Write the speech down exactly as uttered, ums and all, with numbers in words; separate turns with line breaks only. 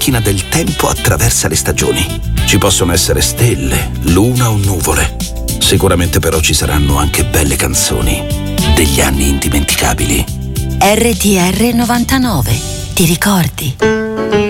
macchina del tempo attraversa le stagioni. Ci possono essere stelle, luna o nuvole. Sicuramente però ci saranno anche belle canzoni, degli anni indimenticabili.
R T R novantanove, ti ricordi?